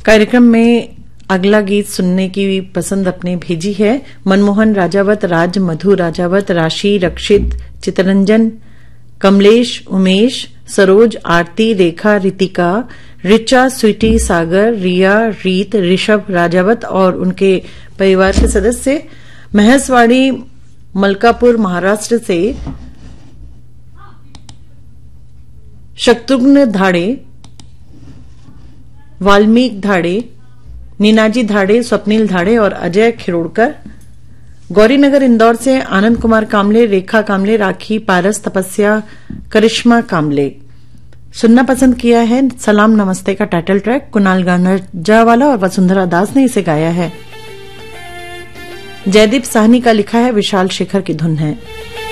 कार्यक्रम में अगला गीत सुनने की पसंद अपने भेजी है मनमोहन राजावत, राज मधु राजावत, राशि, रक्षित, चितरंजन, कमलेश, उमेश, सरोज, आरती, रेखा, रितिका, रिचा, स्वीटी, सागर, रिया, रीत, ऋषभ राजावत और उनके परिवार के सदस्य, महसवाड़ी, मलकापुर, महाराष्ट्र से शत्रुघ्न धाड़े, वाल्मीकि धाड़े, नीनाजी धाड़े, स्वप्निल धाड़े और अजय खिरोड़कर, गौरीनगर इंदौर से आनंद कुमार कामले, रेखा कामले, राखी, पारस, तपस्या, करिश्मा कामले। सुनना पसंद किया है सलाम नमस्ते का टाइटल ट्रैक कुणाल गांजावाला और वसुंधरा दास ने इसे गाया है। जयदीप साहनी का लिखा है, विशाल शेखर की धुन है।